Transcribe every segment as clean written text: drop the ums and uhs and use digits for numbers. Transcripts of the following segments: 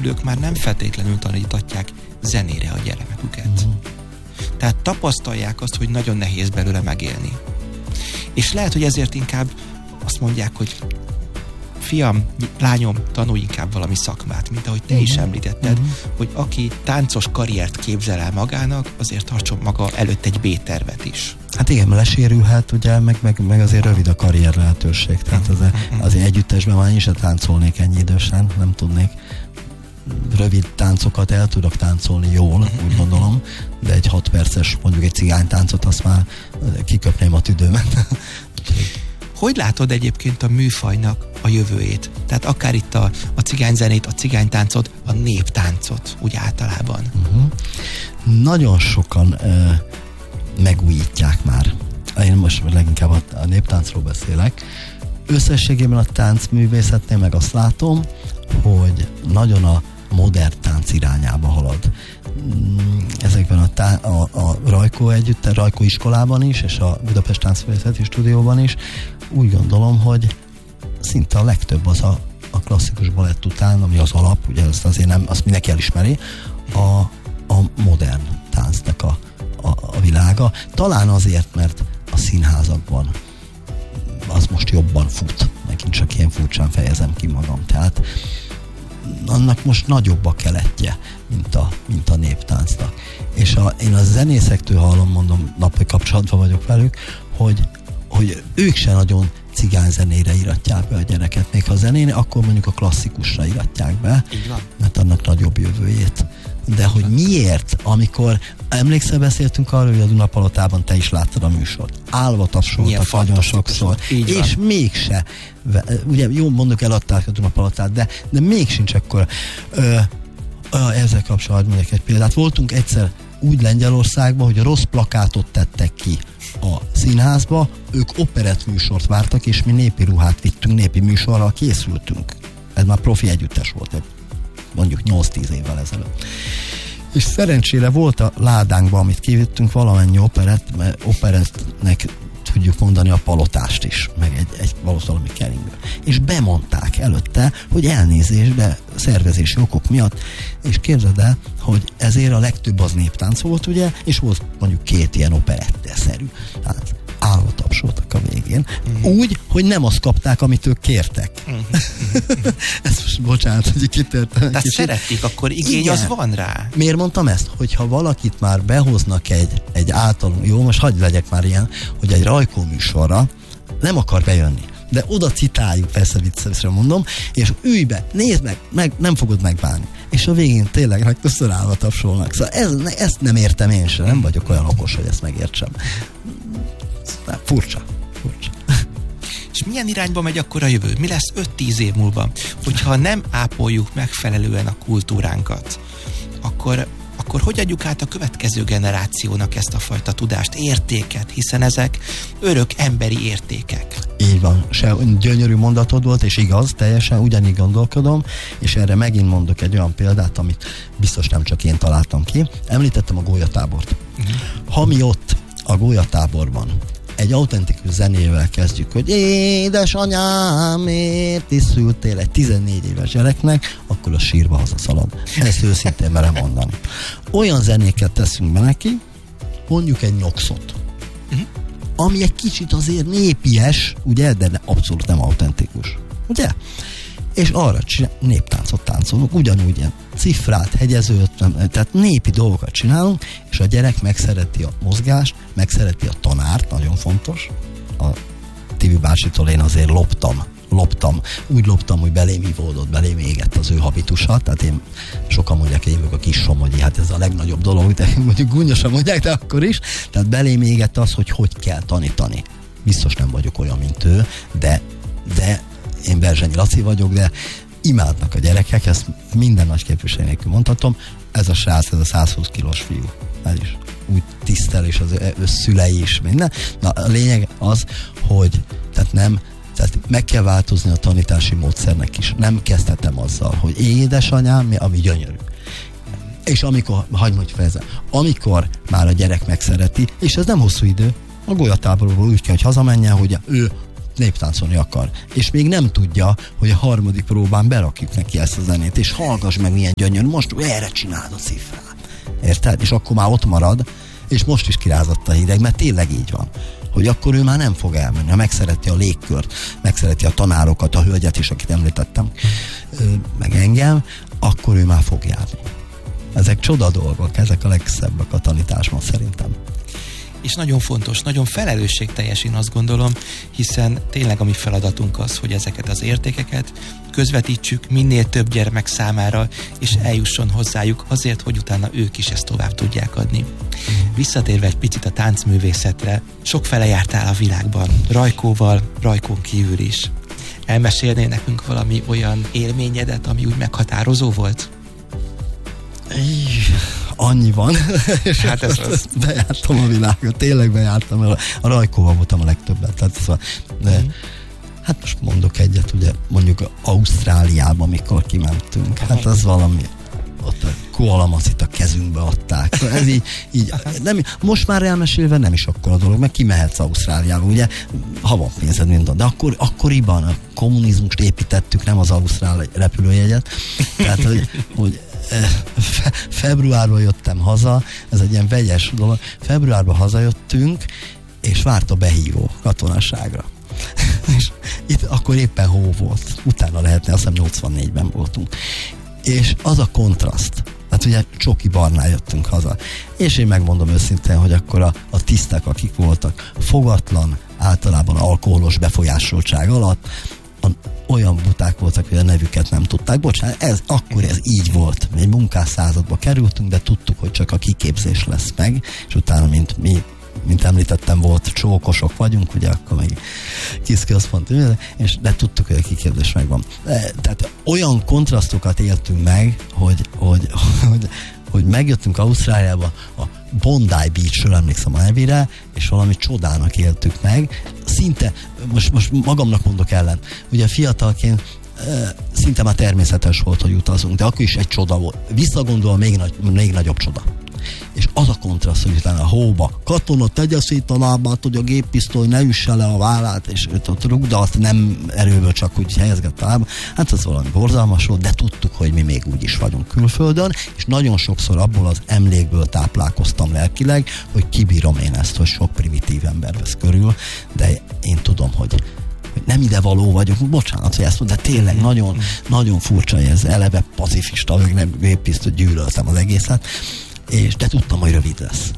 szülők már nem feltétlenül tanítatják zenére a gyermeküket. Tehát tapasztalják azt, hogy nagyon nehéz belőle megélni. És lehet, hogy ezért inkább azt mondják, hogy fiam, lányom, tanulj inkább valami szakmát, mint ahogy te is említetted, hogy aki táncos karriert képzel el magának, azért tartson maga előtt egy B-tervet is. Hát igen, lesérülhet, ugye, meg azért rövid a karrier lehetőség. Tehát azért együttesben már én sem táncolnék ennyi idősen, nem tudnék. Rövid táncokat el tudok táncolni jól, úgy gondolom, de egy 6 perces, mondjuk egy cigánytáncot, azt már kiköpném a tüdőmet. Hogy látod egyébként a műfajnak a jövőjét? Tehát akár itt a cigányzenét, a cigánytáncot, a néptáncot, úgy általában. Nagyon sokan megújítják már. Én most leginkább a néptáncról beszélek. Összességében a táncművészetnél meg azt látom, hogy nagyon a modern tánc irányába halad. Ezekben a Rajkó iskolában is, és a Budapest Táncművészeti Stúdióban is úgy gondolom, hogy szinte a legtöbb az a klasszikus balett után, ami az alap, ugye azt azért nem, azt mindenki elismeri, a modern táncnak a világa. Talán azért, mert a színházakban az most jobban fut. Megint csak ilyen furcsán fejezem ki magam. Tehát annak most nagyobb a keletje, mint a néptáncnak. És én a zenészektől hallom, mondom, napi kapcsolatban vagyok velük, hogy ők se nagyon cigányzenére iratják be a gyereket. Még ha a zenére, akkor mondjuk a klasszikusra iratják be, mert annak nagyobb jövőjét. De hogy miért, amikor emlékszel, beszéltünk arról, hogy a Dunapalotában te is láttad a műsort. Állva tapsoltak nagyon sokszor. És mégse, ugye jó, mondok, eladták a Dunapalotát, de még sincs akkor ezzel kapcsolatban mondjuk egy példát. Voltunk egyszer úgy Lengyelországban, hogy a rossz plakátot tettek ki a színházba, ők operett műsort vártak, és mi népi ruhát vittünk, népi műsorral készültünk. Ez már profi együttes volt, mondjuk 8-10 évvel ezelőtt. És szerencsére volt a ládánkban, amit kivittünk, valamennyi operett, mert operettnek tudjuk mondani a Palotást is, meg egy valami keringő. És bemondták előtte, hogy elnézésbe szervezési okok miatt, és képzeld el, hogy ezért a legtöbb az néptánc volt, ugye, és volt mondjuk 2 ilyen operette-szerű. Hát állva tapsoltak a végén. Úgy, hogy nem azt kapták, amit ők kértek. Ezt most bocsánat, hogy kitértem. Tehát szeretik, akkor igény az van rá. Miért mondtam ezt? Hogyha valakit már behoznak egy általunk, jó, most hagyd legyek már ilyen, hogy egy Rajkó műsorra nem akar bejönni. De oda citáljuk, persze viccesre mondom, és ülj be, nézd meg, nem fogod megbánni. És a végén tényleg legtöbbször állva tapsolnak. Szóval ezt nem értem én sem, nem vagyok olyan okos, hogy ezt megértsem. Furcsa. És milyen irányba megy akkor a jövő? Mi lesz 5-10 év múlva? Hogyha nem ápoljuk megfelelően a kultúránkat, akkor hogy adjuk át a következő generációnak ezt a fajta tudást, értéket, hiszen ezek örök emberi értékek. Így van, gyönyörű mondatod volt, és igaz, teljesen ugyanígy gondolkodom, és erre megint mondok egy olyan példát, amit biztos nem csak én találtam ki. Említettem a gólyatábort. Ha mi ott a gólyatáborban egy autentikus zenével kezdjük, hogy édesanyám, miért is szültél egy 14 éves gyereknek, akkor a sírba hazaszalad. Ezt őszintén merem mondani. Olyan zenéket teszünk be neki, mondjuk egy nyokszot, ami egy kicsit azért népies, ugye, de abszolút nem autentikus. Ugye? És arra néptáncot táncolunk, ugyanúgy ilyen cifrát, hegyezőt, tehát népi dolgokat csinálunk, és a gyerek megszereti a mozgást, megszereti a tanárt, nagyon fontos. A Tibi bácsitól én azért úgy loptam, hogy belém ivódott, belém égett az ő habitusa, tehát én sokan mondják, én vagyok a kis somogyi, hát ez a legnagyobb dolog, de mondjuk gúnyosan mondják, de akkor is, tehát belém égett az, hogy kell tanítani. Biztos nem vagyok olyan, mint ő, de én Berzsenyi Laci vagyok, de imádnak a gyerekek, ezt minden nagy képviselő nélkül mondhatom, ez a srác, ez a 120 kilós fiú. Ez is úgy tisztel, és az szülei is minden. Na, a lényeg az, hogy tehát meg kell változni a tanítási módszernek is. Nem kezdhetem azzal, hogy édesanyám, ami gyönyörű. És amikor már a gyerek megszereti, és ez nem hosszú idő, a golyatáborból úgy kell, hogy hazamenjen, hogy ő néptáncolni akar. És még nem tudja, hogy a harmadik próbán berakjuk neki ezt a zenét, és hallgass meg milyen gyönyörű, most erre csinálod a cifrát. Érted? És akkor már ott marad, és most is kirázott a hideg, mert tényleg így van, hogy akkor ő már nem fog elmenni, ha megszereti a légkört, megszereti a tanárokat, a hölgyet is, akit említettem, meg engem, akkor ő már fog járni. Ezek csoda dolgok, ezek a legszebbek a tanításban szerintem. És nagyon fontos, nagyon felelősségteljes, én azt gondolom, hiszen tényleg a mi feladatunk az, hogy ezeket az értékeket közvetítsük minél több gyermek számára, és eljusson hozzájuk azért, hogy utána ők is ezt tovább tudják adni. Visszatérve egy picit a táncművészetre, sokfele jártál a világban, Rajkóval, Rajkón kívül is. Elmesélnél nekünk valami olyan élményedet, ami úgy meghatározó volt? Annyi van. Hát ez az. Bejártam a világot, tényleg bejártam, a Rajkóval voltam a legtöbbet. Tehát hát most mondok egyet, ugye mondjuk Ausztráliába, amikor kimentünk. Hát az valami, ott a koalamacit a kezünkbe adták. Ez így nem, most már elmesélve nem is akkor a dolog, meg kimehetsz Ausztráliába, ugye, ha van pénzed minden, de akkoriban a kommunizmust építettük, nem az ausztrál repülőjegyet. Tehát, hogy februárban jöttem haza, ez egy ilyen vegyes dolog, februárban hazajöttünk, és várt a behívó katonasságra. És itt akkor éppen hó volt. Utána lehetne, azt hiszem 84-ben voltunk. És az a kontraszt, hát ugye Csoki Barnál jöttünk haza, és én megmondom őszintén, hogy akkor a tisztek, akik voltak fogatlan, általában alkoholos befolyásoltság alatt, olyan buták voltak, hogy a nevüket nem tudták. Bocsánat, akkor ez így volt. Egy munkásszázadba kerültünk, de tudtuk, hogy csak a kiképzés lesz meg, és utána, mint említettem, volt csókosok vagyunk, ugye akkor meg kiszközpont, de tudtuk, hogy a kiképzés megvan. Tehát olyan kontrasztokat éltünk meg, hogy megjöttünk Ausztráliába, a Bondi Beach-ről emlékszem a nevére, és valami csodának éltük meg. Szinte, most magamnak mondok ellen, ugye fiatalként szinte már természetes volt, hogy utazunk, de akkor is egy csoda volt. Visszagondolva még nagyobb csoda. És az a kontraszt, hogy utána a hóba katona, tegye szét a lábát, hogy a géppisztoly ne üsse le a vállát, és ott rúgd, de azt nem erőből csak úgy helyezgett a lába. Hát az valami borzalmas volt, de tudtuk, hogy mi még úgy is vagyunk külföldön, és nagyon sokszor abból az emlékből táplálkoztam lelkileg, hogy kibírom én ezt, hogy sok primitív ember vesz körül, de én tudom, hogy nem idevaló vagyok, bocsánat, hogy ezt mondom, de tényleg nagyon, nagyon furcsa, hogy ez eleve pacifista, meg nem géppisztoly, gyűlöltem az egészet. De tudtam, hogy rövid lesz.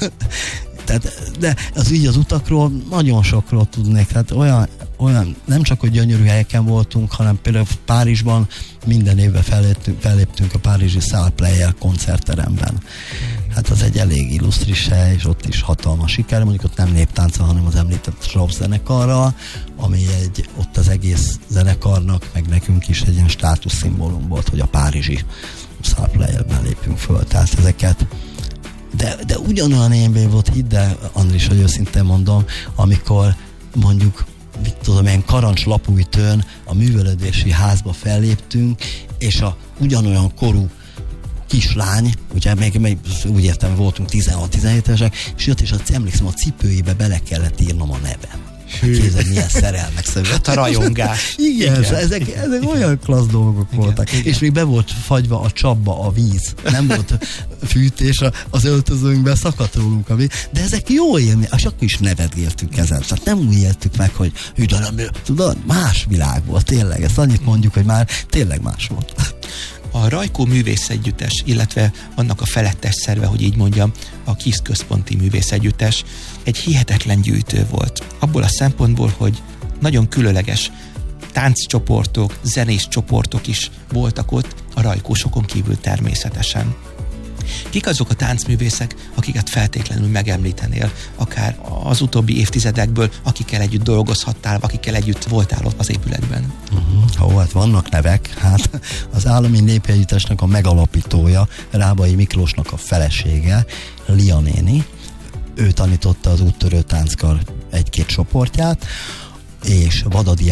De az így az utakról nagyon sokról tudnék. Tehát olyan nem csak, hogy gyönyörű helyeken voltunk, hanem például Párizsban minden évben felléptünk a párizsi Salle Pleyel koncertteremben. Hát az egy elég illusztris hely, és ott is hatalmas siker. Mondjuk ott nem néptánccal, hanem az említett Strauss zenekarral, ami ott az egész zenekarnak, meg nekünk is egy ilyen státuszszimbólum volt, hogy a párizsi Salle Pleyelben lépünk föl. Tehát ezeket de ugyanolyan élmény volt, hidd el, Andris, hogy őszintén mondom, amikor mondjuk mit tudom, ilyen Karancs-Lapújtőn a művelődési házba felléptünk, és a ugyanolyan korú kislány, ugye még úgy értem, voltunk 16-17 évesek, és jött, és emlékszem, a cipőjébe bele kellett írnom a nevem. Képzeld, milyen szerelmek szövet. Hát a rajongás. Igen. Ezek olyan klassz dolgok voltak. Igen. És még be volt fagyva a csapba a víz. Nem volt fűtés az öltözőnkben, szakadt rólunk a víz. De ezek jó élmény, és akkor is nevetgéltünk ezen. Tehát nem úgy éltük meg, hogy de nem, tudod, más világ volt, tényleg. Ezt annyit mondjuk, hogy már tényleg más volt. A Rajkó művészegyüttes, illetve annak a felettes szerve, hogy így mondjam, a KISZ központi művészegyüttes egy hihetetlen gyűjtő volt. Abból a szempontból, hogy nagyon különleges tánccsoportok, zenés csoportok is voltak ott, a rajkósokon kívül természetesen. Kik azok a táncművészek, akiket feltétlenül megemlítenél, akár az utóbbi évtizedekből, akikkel együtt dolgozhattál, akikkel együtt voltál ott az épületben? Hát vannak nevek. Hát az Állami Népegyüttesnek a megalapítója, Rábai Miklósnak a felesége, Lia néni. Ő tanította az úttörő tánckar egy-két csoportját, és Vadadi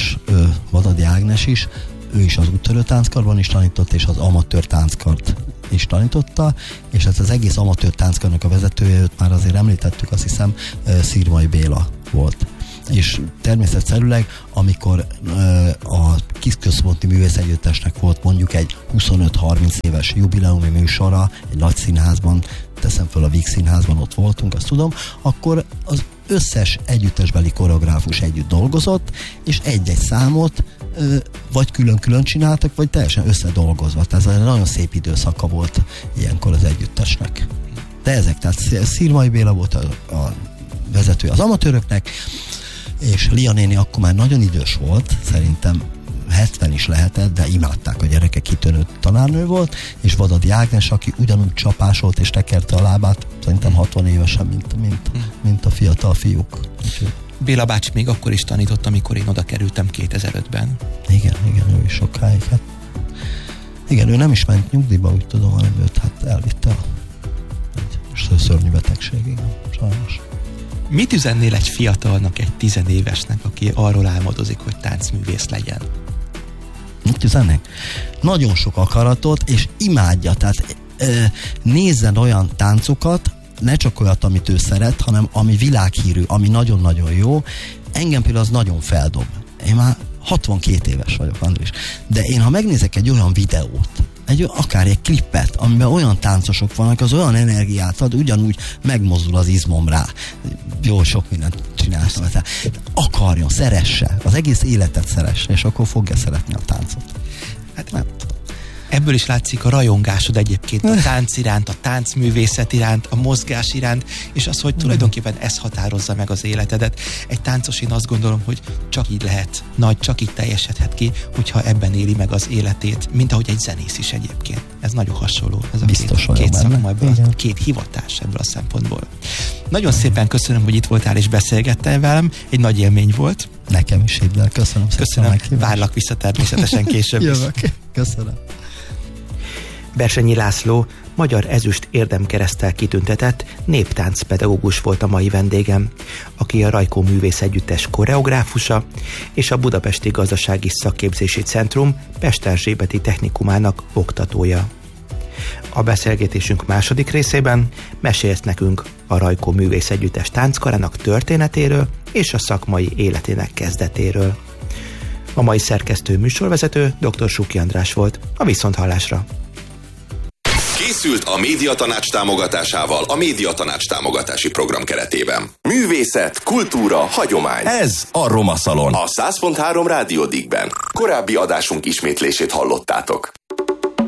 Ágnes is, ő is az úttörő tánckarban is tanított, és az amatőr tánckart is tanította, és ez az egész amatőr tánckarnak a vezetője, őt már azért említettük, azt hiszem Szirmai Béla volt. És természetszerűleg, amikor a Kisközponti Művészegyüttesnek volt mondjuk egy 25-30 éves jubileumi műsora, egy nagy színházban, teszem föl a Víg Színházban, ott voltunk, azt tudom, akkor az összes együttesbeli koreográfus együtt dolgozott, és egy-egy számot vagy külön-külön csináltak, vagy teljesen összedolgozva. Tehát ez egy nagyon szép időszaka volt ilyenkor az együttesnek. De ezek, tehát Szirmai Béla volt a vezetője az amatőröknek, és Lia néni akkor már nagyon idős volt, szerintem 70 is lehetett, de imádták a gyerekek, kitűnő tanárnő volt, és Vadadi Ágnes, aki ugyanúgy csapásolt és tekerte a lábát, szerintem 60 évesen, mint a fiatal fiúk. Béla bácsi még akkor is tanított, amikor én oda kerültem 2005-ben. Igen, ő is sokáig. Hát, igen, ő nem is ment nyugdíjba, úgy tudom, hanem őt elvitte egy szörnyű betegség, igen, sajnos. Mit üzennél egy fiatalnak, egy 10 évesnek, aki arról álmodozik, hogy táncművész legyen? Mit üzennek? Nagyon sok akaratot, és imádja, tehát nézzen olyan táncokat, ne csak olyat, amit ő szeret, hanem ami világhírű, ami nagyon-nagyon jó. Engem például az nagyon feldob. Én már 62 éves vagyok, Andris. De én, ha megnézek egy olyan videót, akár egy klippet, amiben olyan táncosok vannak, az olyan energiát ad, ugyanúgy megmozdul az izmom rá. Jó, sok mindent csináltam. Akarjon, szeresse, az egész életet szeresse, és akkor fogja szeretni a táncot. Hát nem tudom. Ebből is látszik a rajongásod egyébként a tánc iránt, a táncművészet iránt, a mozgás iránt, és az, hogy tulajdonképpen ez határozza meg az életedet. Egy táncos, én azt gondolom, hogy csak így lehet nagy, csak így teljesedhet ki, hogyha ebben éli meg az életét, mint ahogy egy zenész is egyébként. Ez nagyon hasonló. Ez a két szakma, két hivatás ebből a szempontból. Nagyon szépen köszönöm, hogy itt voltál és beszélgettél velem. Egy nagy élmény volt. Nekem is hidd, köszönöm szépen. Várlak vissza természetesen később is. Jövök. Köszönöm. Bersényi László, magyar ezüst érdemkereszttel kitüntetett néptáncpedagógus volt a mai vendégem, aki a Rajkó Művészegyüttes koreográfusa és a Budapesti Gazdasági Szakképzési Centrum Pesterzsébeti Technikumának oktatója. A beszélgetésünk második részében mesélt nekünk a Rajkó Művészegyüttes tánckarának történetéről és a szakmai életének kezdetéről. A mai szerkesztő műsorvezető dr. Suki András volt. A viszonthallásra! Készült a Médiatanács támogatásával a Médiatanács támogatási program keretében. Művészet, kultúra, hagyomány. Ez a Roma Szalon. A 100.3 Rádió Digben. Korábbi adásunk ismétlését hallottátok.